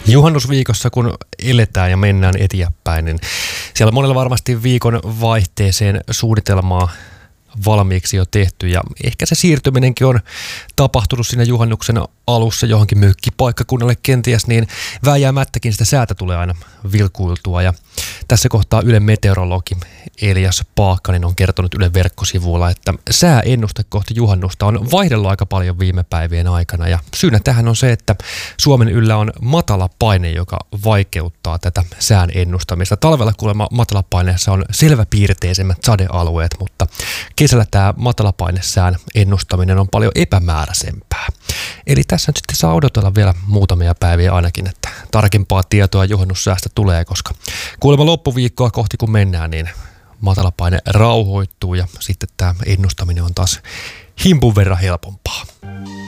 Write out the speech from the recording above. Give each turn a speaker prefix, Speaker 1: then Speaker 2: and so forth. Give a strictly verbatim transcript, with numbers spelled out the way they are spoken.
Speaker 1: Juhannusviikossa, kun eletään ja mennään eteenpäin, niin siellä on monella varmasti viikon vaihteeseen suunnitelmaa valmiiksi jo tehty ja ehkä se siirtyminenkin on tapahtunut siinä juhannuksen alussa johonkin mökkipaikkakunnalle kenties, niin vääjäämättäkin sitä säätä tulee aina vilkuiltua ja tässä kohtaa Ylen meteorologi Elias Paakkanen on kertonut Ylen verkkosivuilla, että sääennuste kohti juhannusta on vaihdellut aika paljon viime päivien aikana ja syynä tähän on se, että Suomen yllä on matala paine, joka vaikeuttaa tätä sään ennustamista. Talvella kuulemma matalapaineessa on selväpiirteisemmät sadealueet, mutta kesällä tämä matalapainesään ennustaminen on paljon epämääräisempää. Eli tässä nyt sitten saa odotella vielä muutamia päiviä ainakin, että tarkempaa tietoa juhannussäästä tulee, koska kuulemma loppuviikkoa kohti kun mennään, niin matalapaine rauhoittuu ja sitten tämä ennustaminen on taas himpun verran helpompaa.